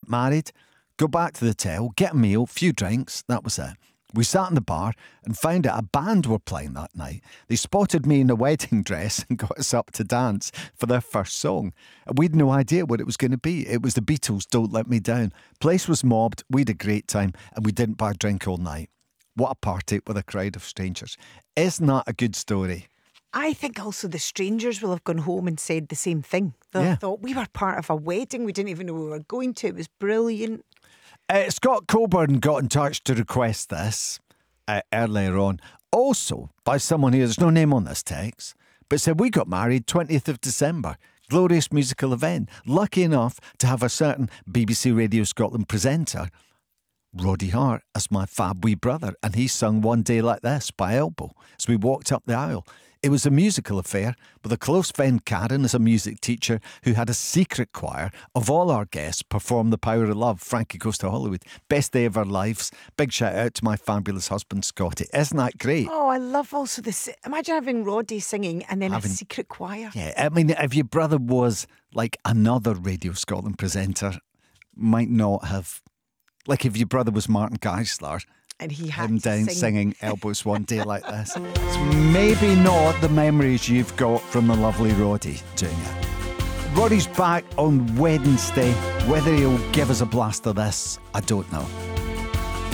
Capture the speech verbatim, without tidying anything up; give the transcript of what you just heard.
married, go back to the hotel, get a meal, few drinks, that was it. We sat in the bar and found out a band were playing that night. They spotted me in a wedding dress and got us up to dance for their first song. And we'd no idea what it was going to be. It was the Beatles' Don't Let Me Down. Place was mobbed, we had a great time, and we didn't buy a drink all night. What a party with a crowd of strangers. Isn't that a good story? I think also the strangers will have gone home and said the same thing. They'll Yeah. have thought, we were part of a wedding, we didn't even know we were going to. It was brilliant. Uh, Scott Coburn got in touch to request this uh, earlier on. Also, by someone here, there's no name on this text, but said, we got married twentieth of December. Glorious musical event. Lucky enough to have a certain B B C Radio Scotland presenter, Roddy Hart, as my fab wee brother, and he sung One Day Like This by Elbow as we walked up the aisle. It was a musical affair with a close friend, Karen, as a music teacher who had a secret choir of all our guests perform The Power of Love. Frankie Goes to Hollywood. Best day of our lives. Big shout out to my fabulous husband, Scotty. Isn't that great? Oh, I love also this. Imagine having Roddy singing and then Having- a secret choir. Yeah, I mean, if your brother was like another Radio Scotland presenter, might not have... Like if your brother was Martin Geisler, And he had him to down sing. singing Elbows One Day Like This. It's maybe not the memories you've got from the lovely Roddy doing it. Roddy's back on Wednesday. Whether he'll give us a blast of this, I don't know.